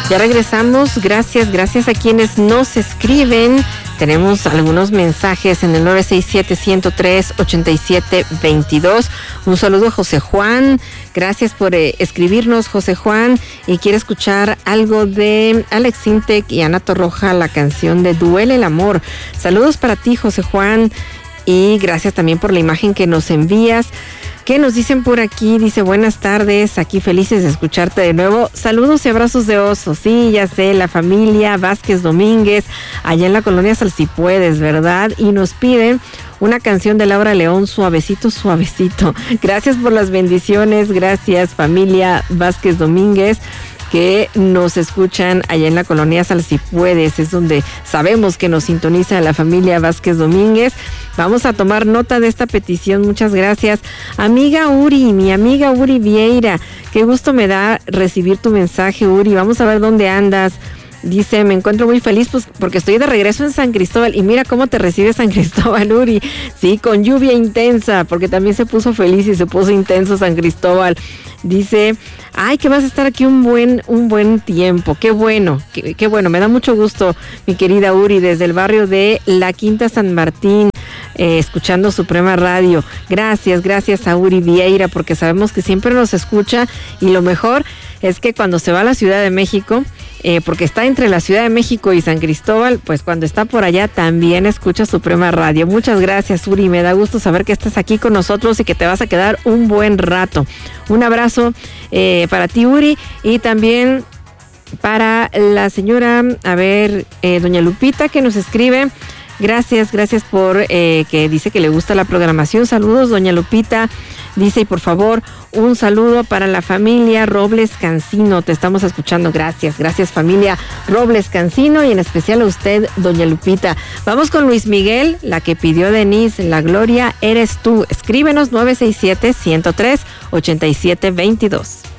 Ya regresamos, gracias a quienes nos escriben. Tenemos algunos mensajes en el 967-103-8722. Un saludo a José Juan. Gracias por escribirnos, José Juan. Y quiere escuchar algo de Alex Sintek y Ana Torroja, la canción de Duele el Amor. Saludos para ti, José Juan. Y gracias también por la imagen que nos envías. ¿Qué nos dicen por aquí? Dice, buenas tardes, aquí felices de escucharte de nuevo. Saludos y abrazos de oso. Sí, ya sé, la familia Vázquez Domínguez, allá en la colonia Salsipuedes, ¿verdad? Y nos piden una canción de Laura León, Suavecito, Suavecito. Gracias por las bendiciones, gracias familia Vázquez Domínguez, que nos escuchan allá en la colonia Salsipuedes, es donde sabemos que nos sintoniza la familia Vázquez Domínguez. Vamos a tomar nota de esta petición, muchas gracias. Amiga Uri, mi amiga Uri Vieira, qué gusto me da recibir tu mensaje, Uri. Vamos a ver dónde andas. Dice, me encuentro muy feliz pues porque estoy de regreso en San Cristóbal. Y mira cómo te recibe San Cristóbal, Uri. Sí, con lluvia intensa, porque también se puso feliz y se puso intenso San Cristóbal. Dice, ay, que vas a estar aquí un buen tiempo. Qué bueno, qué bueno. Me da mucho gusto, mi querida Uri, desde el barrio de La Quinta San Martín, escuchando Suprema Radio. Gracias a Uri Vieira, porque sabemos que siempre nos escucha. Y lo mejor es que cuando se va a la Ciudad de México, porque está entre la Ciudad de México y San Cristóbal, pues cuando está por allá también escucha Suprema Radio. Muchas gracias, Uri, me da gusto saber que estás aquí con nosotros y que te vas a quedar un buen rato. Un abrazo para ti, Uri, y también para la señora, doña Lupita, que nos escribe. Gracias por que dice que le gusta la programación. Saludos, doña Lupita. Dice, y por favor, un saludo para la familia Robles Cancino. Te estamos escuchando. Gracias familia Robles Cancino, y en especial a usted, doña Lupita. Vamos con Luis Miguel, la que pidió Denise, La Gloria Eres Tú. Escríbenos 967-103-8722.